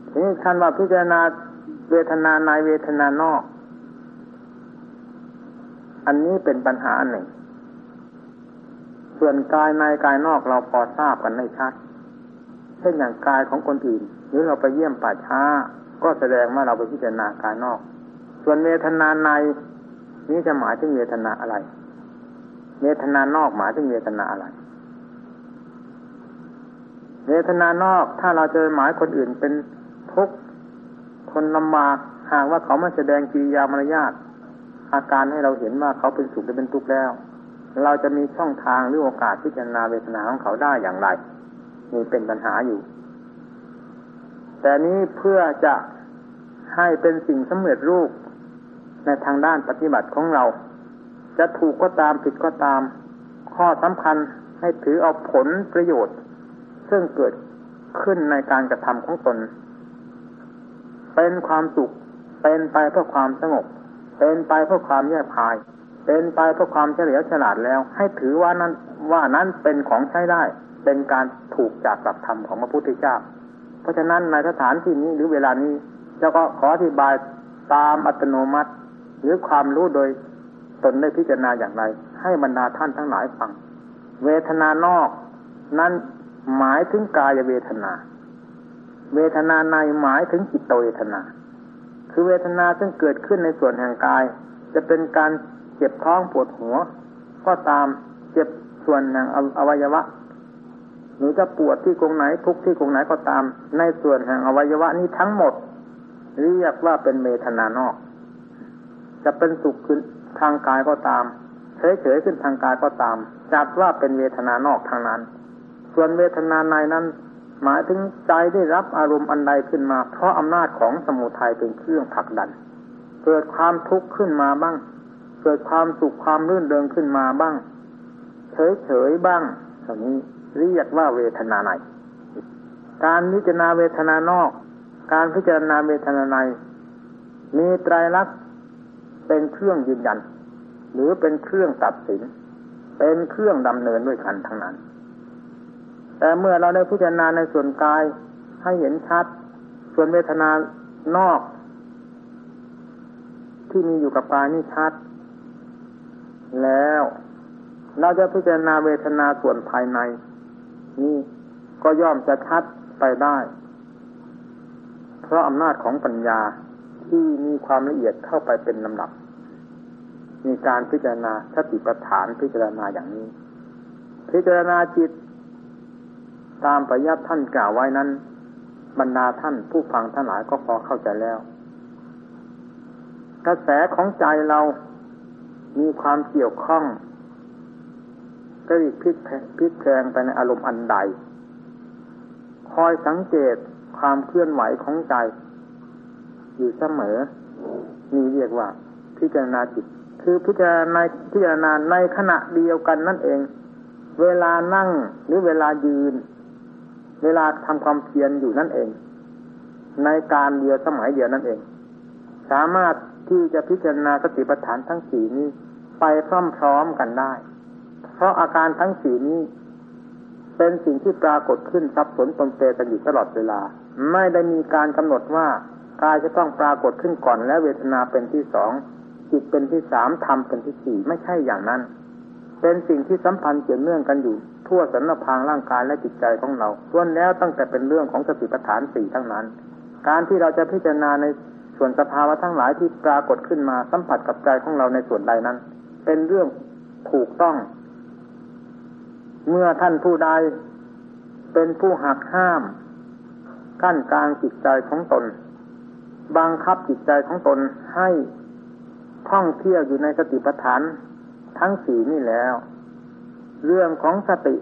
ทีนี้ท่านว่าพิจารณาเวทนาในเวทนานอกอันนี้เป็นปัญหาหนึ่งส่วนกายในกายนอกเราพอทราบกันได้ชัดเช่นอย่างกายของคนอื่นหรือเราไปเยี่ยมป่าช้าก็แสดงว่าเราไปพิจารณากายนอกส่วนเวทนาในนี้จะหมายถึงเวทนาอะไรเวทนานอกหมายถึงเวทนาอะไรเวทนานอกถ้าเราจะหมายคนอื่นเป็นทุกข์คนลำบากหากว่าเขาไม่แสดงกิริยามารยาทอาการให้เราเห็นว่าเขาเป็นสุขหรือเป็นทุกข์แล้วเราจะมีช่องทางหรือโอกาสพิจารณาเวทนาของเขาได้อย่างไรนี่เป็นปัญหาอยู่แต่นี้เพื่อจะให้เป็นสิ่งสำเร็จรูปในทางด้านปฏิบัติของเราจะถูกก็ตามผิดก็ตามข้อสำคัญให้ถือเอาผลประโยชน์ซึ่งเกิดขึ้นในการกระทำของตนเป็นความสุขเป็นไปเพื่อความสงบเป็นไปเพื่อความแยบคายเป็นไปเพื่อความเฉลียวฉลาดแล้วให้ถือว่านั้นเป็นของใช้ได้เป็นการถูกจากหลักธรรมของพระพุทธเจ้าเพราะฉะนั้นในสถานที่นี้หรือเวลานี้เราก็ขออธิบายตามอัตโนมัติหรือความรู้โดยตนได้พิจารณาอย่างไรให้บรรดาท่านทั้งหลายฟังเวทนานอกนั้นหมายถึงกายเวทนาเวทนาในหมายถึงจิตเวทนาคือเวทนาซึ่งเกิดขึ้นในส่วนแห่งกายจะเป็นการเจ็บท้องปวดหัวก็ตามเจ็บส่วนแห่งอวัยวะหรือจะปวดที่ตรงไหนทุกที่ตรงไหนก็ตามในส่วนแห่งอวัยวะนี้ทั้งหมดเรียกว่าเป็นเวทนานอกจะเป็นสุขขึ้นทางกายก็ตามเฉยๆขึ้นทางกายก็ตามจัดว่าเป็นเวทนานอกทางนั้นส่วนเวทนาในนั้นหมายถึงใจได้รับอารมณ์อันใดขึ้นมาเพราะอำนาจของสมุทัยเป็นเครื่องผลักดันเกิดความทุกข์ขึ้นมาบ้างเกิดความสุขความรื่นเริงขึ้นมาบ้างเฉยๆบ้างอย่างนี้เรียกว่าเวทนาในการพิจารณาเวทนานอกการพิจารณาเวทนาในมีไตรลักษณ์เป็นเครื่องยืนยันหรือเป็นเครื่องตัดสินเป็นเครื่องดำเนินด้วยกันทั้งนั้นแต่เมื่อเราได้พิจารณาในส่วนกายให้เห็นชัดส่วนเวทนานอกที่มีอยู่กับกายนี่ชัดแล้วเราจะพิจารณาเวทนาส่วนภายในนี่ก็ย่อมจะชัดไปได้เพราะอำนาจของปัญญาที่มีความละเอียดเข้าไปเป็นลำดับมีการพิจารณาสติปัฏฐานพิจารณาอย่างนี้พิจารณาจิตตามปริยัติท่านกล่าวไว้นั้นบรรดาท่านผู้ฟังทั้งหลายก็พอเข้าใจแล้วกระแสของใจเรามีความเกี่ยวข้องก็รีบพลิกแพลงไปในอารมณ์อันใดคอยสังเกตความเคลื่อนไหวของใจอยู่เสมอนี่เรียกว่าพิจารณาจิตคือพิจารณาในขณะเดียวกันนั่นเองเวลานั่งหรือเวลายืนเวลาทำความเพียรอยู่นั่นเองในการเดียวสมัยเดียวนั่นเองสามารถที่จะพิจารณาสติปัฏฐานทั้งสี่นี้ไปพร้อมๆกันได้เพราะอาการทั้งสี่นี้เป็นสิ่งที่ปรากฏขึ้นสับสนปนเปกันอยู่ตลอดเวลาไม่ได้มีการกำหนดว่ากายจะต้องปรากฏขึ้นก่อนและเวทนาเป็นที่สองจิตเป็นที่สามธรรมเป็นที่สี่ไม่ใช่อย่างนั้นเป็นสิ่งที่สัมพันธ์เกี่ยวเนื่องกันอยู่ทั่วสรรพางร่างกายและจิตใจของเราล้วนแล้วตั้งแต่เป็นเรื่องของสติปัฏฐานสี่ทั้งนั้นการที่เราจะพิจารณาในส่วนสภาวะทั้งหลายที่ปรากฏขึ้นมาสัมผัสกับใจของเราในส่วนใดนั้นเป็นเรื่องถูกต้องเมื่อท่านผู้ใดเป็นผู้หักห้ามกั้นกลางจิตใจของตนบังคับจิตใจของตนให้ท่องเที่ยวอยู่ในสติปัฏฐานทั้งสี่นี่แล้วเรื่องของสติ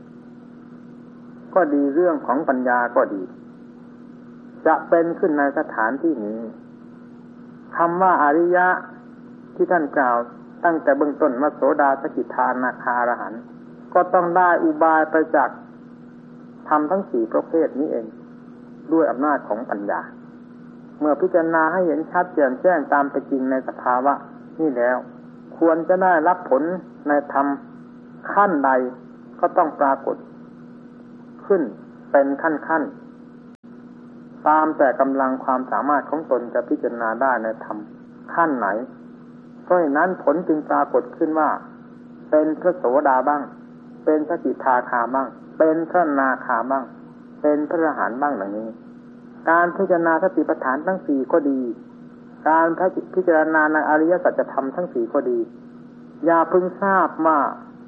ก็ดีเรื่องของปัญญาก็ดีจะเป็นขึ้นในสถานที่นี้คำว่าอริยะที่ท่านกล่าวตั้งแต่เบื้องต้นว่าโสดาสกิทานาคาอรหันต์ก็ต้องได้อุบายไปจากธรรมทั้งสี่ประเภทนี้เองด้วยอำนาจของปัญญาเมื่อพิจารณาให้เห็นชัดแจ่มแจ้งตามเป็นจริงในสภาวะนี่แล้วควรจะได้รับผลในธรรมขั้นใดก็ต้องปรากฏขึ้นเป็นขั้นๆตามแต่กำลังความสามารถของตนจะพิจารณาได้ในธรรมขั้นไหนเพราะฉะนั้นผลจึงปรากฏขึ้นว่าเป็นพระโสดาบ้างเป็นพระกิฏฐาคาบ้างเป็นพระนาคาบ้างเป็นพระอรหันต์บ้างอย่างนี้การพิจารณาสติปัฏฐานทั้งสี่ก็ดีการพิจารณาในอริยสัจธรรมทั้งสี่ก็ดีอย่าพึงทราบว่า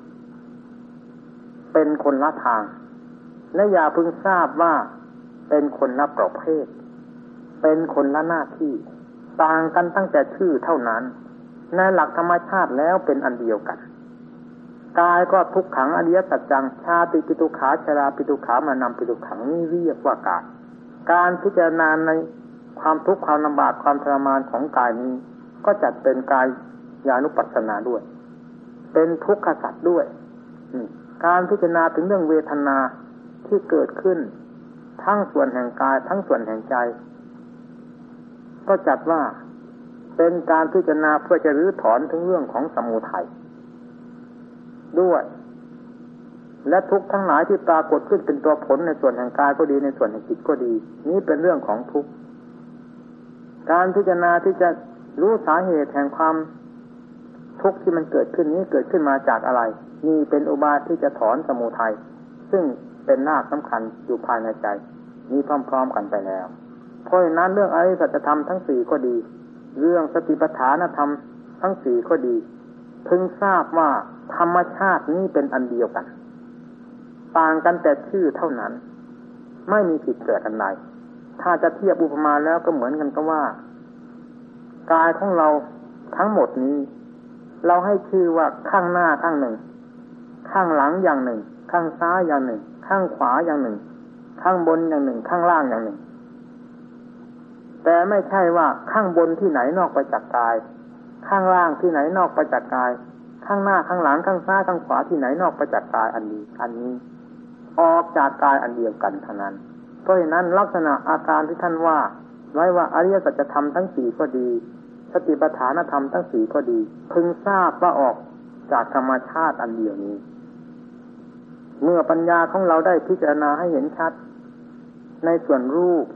เป็นคนละทางและอย่าพึงทราบว่าเป็นคนละประเภทเป็นคนละหน้าที่ต่างกันตั้งแต่ชื่อเท่านั้นในหลักธรรมชาติแล้วเป็นอันเดียวกันกายก็ทุกขังอริยสัจจังชาติปิทุกขาชราปิทุกขามานำปิทุกขังนี่เรียกว่ากายการพิจารณาในความทุกข์ความลำบากความทรมานของกายนี้ก็จัดเป็นกายญาณุปัสสนาด้วยเป็นทุกขสัจด้วยการพิจารณาถึงเรื่องเวทนาที่เกิดขึ้นทั้งส่วนแห่งกายทั้งส่วนแห่งใจก็จัดว่าเป็นการพิจารณาเพื่อจะรื้อถอนถึงเรื่องของสมุทัยด้วยและทุกข์ทั้งหลายที่ปรากฏขึ้นเป็นตัวผลในส่วนแห่งกายก็ดีในส่วนแห่งจิตก็ดีนี้เป็นเรื่องของทุกข์การพิจารณาที่จะรู้สาเหตุแห่งความทุกข์ที่มันเกิดขึ้นนี้เกิดขึ้นมาจากอะไรนี่เป็นอุบายที่จะถอนสมุทัยซึ่งเป็นรากสำคัญอยู่ภายในใจนี้พร้อมๆกันไปแล้วเพราะฉะนั้นเรื่องอริยสัจธรรมทั้งสี่ก็ดีเรื่องสติปัฏฐานธรรมทั้งสี่ก็ดีพึงทราบว่าธรรมชาตินี้เป็นอันเดียวกันต่างกันแต่ชื่อเท่านั้นไม่มีผิดแปลกกันใดถ้าจะเทียบอุปมาแล้วก็เหมือนกันก็ว่ากายของเราทั้งหมดนี้เราให้ชื่อว่าข้างหน้าข้างหนึ่งข้างหลังอย่างหนึ่งข้างซ้ายอย่างหนึ่งข้างขวาอย่างหนึ่งข้างบนอย่างหนึ่งข้างล่างอย่างหนึ่งแต่ไม่ใช่ว่าข้างบนที่ไหนนอกไปจากกายข้างล่างที่ไหนนอกไปจากกายข้างหน้าข้างหลังข้างซ้ายข้างขวาที่ไหนนอกไปจากกายอันนี้ออกจากกายอันเดียวกันเท่านั้นเพราะฉะนั้นลักษณะอาการที่ท่านว่าไว้ว่าอริยสัจธรรมทั้งสี่ก็ดีสติปัฏฐานธรรมทั้งสี่ก็ดีพึงทราบว่าออกจากธรรมชาติอันเดียวนี้เมื่อปัญญาของเราได้พิจารณาให้เห็นชัดในส่วนรูป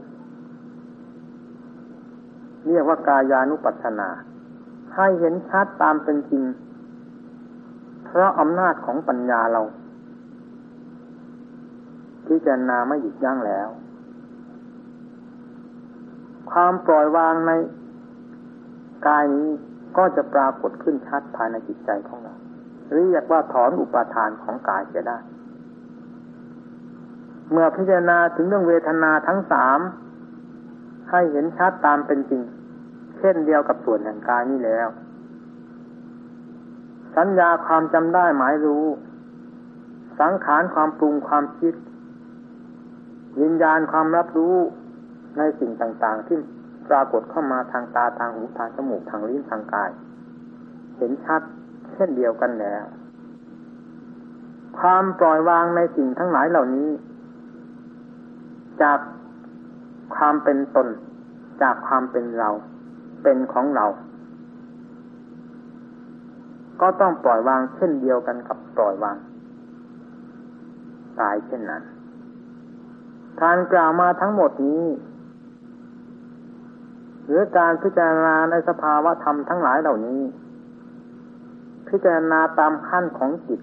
เรียกว่ากายานุปัสสนาให้เห็นชัดตามเป็นจริงเพราะอำนาจของปัญญาเราพิจารณาไม่หยุดยั้งแล้วความปล่อยวางในกายนี้ก็จะปรากฏขึ้นชัดภายในจิตใจของเราเรียกว่าถอนอุปาทานของกายเสียได้เมื่อพิจารณาถึงเรื่องเวทนาทั้งสามให้เห็นชัดตามเป็นจริงเช่นเดียวกับส่วนแห่งกายนี้แล้วสัญญาความจำได้หมายรู้สังขารความปรุงความคิดวิญญาณความรับรู้ในสิ่งต่างๆที่ปรากฏเข้ามาทางตาทางหูทางจมูกทางลิ้นทางกายเห็นชัดเช่นเดียวกันแล้วความปล่อยวางในสิ่งทั้งหลายเหล่านี้จากความเป็นตนจากความเป็นเราเป็นของเราก็ต้องปล่อยวางเช่นเดียวกันกับปล่อยวางกายเช่นนั้นการกล่าวมาทั้งหมดนี้หรือการพิจารณาในสภาวะธรรมทั้งหลายเหล่านี้พิจารณาตามขั้นของจิต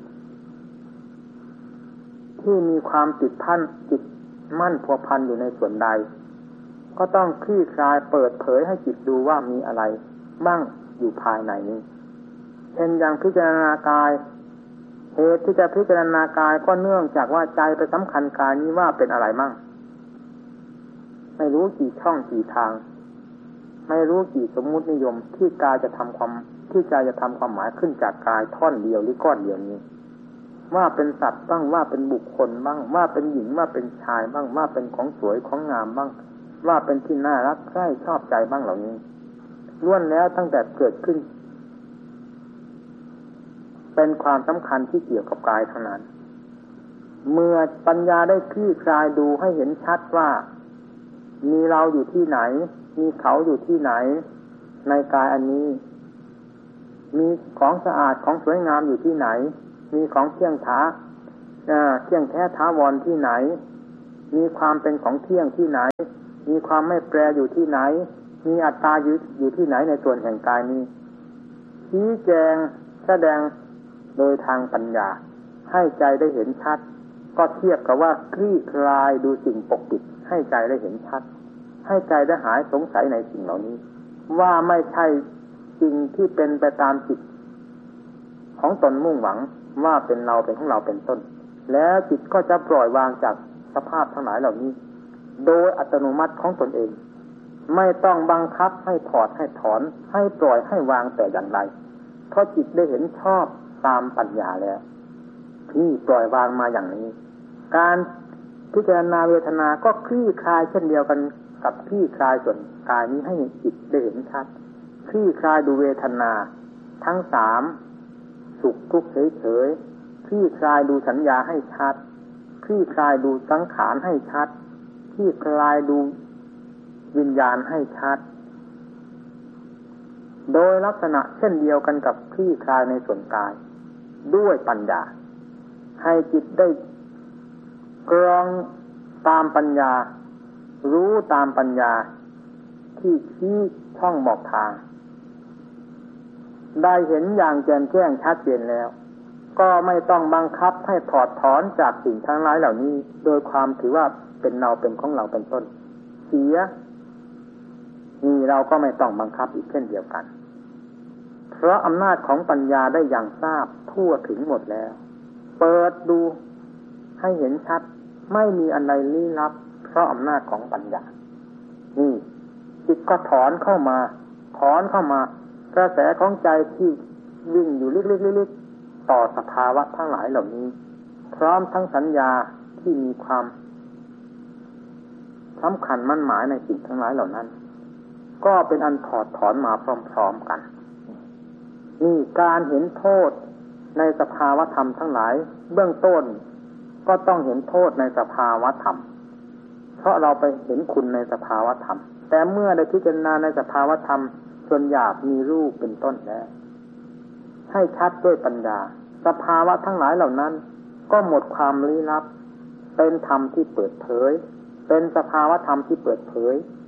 ที่มีความติดพันจิตมั่นพัวพันอยู่ในส่วนใดก็ต้องคลี่คลายเปิดเผยให้จิตดูว่ามีอะไรบ้างอยู่ภายในนี้เช่นอย่างพิจารณากายเหตุที่จะพิจารณากายก็เนื่องจากว่าใจไปสำคัญกายนี้ว่าเป็นอะไรมั่งไม่รู้กี่ช่องกี่ทางไม่รู้กี่สมมุตินิยมที่กายจะทำความหมายขึ้นจากกายท่อนเดียวหรือก้อนเดียวนี้ว่าเป็นสัตว์บ้างว่าเป็นบุคคลบ้างว่าเป็นหญิงว่าเป็นชายบ้างว่าเป็นของสวยของงามบ้างว่าเป็นที่น่ารักใคร่ชอบใจบ้างเหล่านี้ล้วนแล้วตั้งแต่เกิดขึ้นเป็นความสำคัญที่เกี่ยวกับกายทั้งนั้นเมื่อปัญญาได้คลี่คลายดูให้เห็นชัดว่ามีเราอยู่ที่ไหนมีเขาอยู่ที่ไหนในกายอันนี้มีของสะอาดของสวยงามอยู่ที่ไหนมีของเที่ยงแท้ถาวรที่ไหนมีความเป็นของเที่ยงที่ไหนมีความไม่แปรอยู่ที่ไหนมีอัตตาอยู่ที่ไหนในส่วนแห่งกายนี้ชี้แจงแสดงโดยทางปัญญาให้ใจได้เห็นชัดก็เทียบกับว่าคลี่คลายดูสิ่งปกปิดให้ใจได้เห็นชัดให้ใจได้หายสงสัยในสิ่งเหล่านี้ว่าไม่ใช่สิ่งที่เป็นไปตามจิตของตนมุ่งหวังว่าเป็นเราเป็นของเราเป็นต้นแล้วจิตก็จะปล่อยวางจากสภาพทั้งหลายเหล่านี้โดยอัตโนมัติของตนเองไม่ต้องบังคับให้ถอดให้ถอนให้ปล่อยให้วางแต่อย่างไรเพราะจิตได้เห็นชอบตามปัญญาแล้วที่ปล่อยวางมาอย่างนี้การพิจารณาเวทนาก็คลี่คลายเช่นเดียวกันกับคลี่คลายส่วนกายนี้ให้จิตได้เห็นชัดคลี่คลายดูเวทนาทั้งสามสุขทุกข์เฉยๆคลี่คลายดูสัญญาให้ชัดคลี่คลายดูสังขารให้ชัดคลี่คลายดูวิญญาณให้ชัดโดยลักษณะเช่นเดียวกันกับคลี่คลายในส่วนกายด้วยปัญญาให้จิตได้กรองตามปัญญารู้ตามปัญญาที่ชี้ช่องบอกทางได้เห็นอย่างแจ่มแจ้งชัดเจนแล้วก็ไม่ต้องบังคับให้ถอดถอนจากสิ่งทั้งหลายเหล่านี้โดยความถือว่าเป็นเราเป็นของเราเป็นต้นเสียนี่เราก็ไม่ต้องบังคับอีกเช่นเดียวกันเพราะอำนาจของปัญญาได้อย่างทราบทั่วถึงหมดแล้วเปิดดูให้เห็นชัดไม่มีอะไรลี้ลับเพราะอำนาจของปัญญานี่จิตก็ถอนเข้ามากระแสของใจที่วิ่งอยู่ลึกๆๆต่อสภาวะทั้งหลายเหล่านี้พร้อมทั้งสัญญาที่มีความสำคัญมั่นหมายในสิ่งทั้งหลายเหล่านั้นก็เป็นอันถอดถอนมาพร้อมๆกันนี่การเห็นโทษในสภาวะธรรมทั้งหลายเบื้องต้นก็ต้องเห็นโทษในสภาวะธรรมเพราะเราไปเห็นคุณในสภาวะธรรมแต่เมื่อได้พิจารณาในสภาวะธรรมส่วนหยาบมีรูปเป็นต้นแล้วให้ชัดด้วยปัญญาสภาวะทั้งหลายเหล่านั้นก็หมดความลี้ลับเป็นธรรมที่เปิดเผยเป็นสภาวะธรรมที่เปิดเผย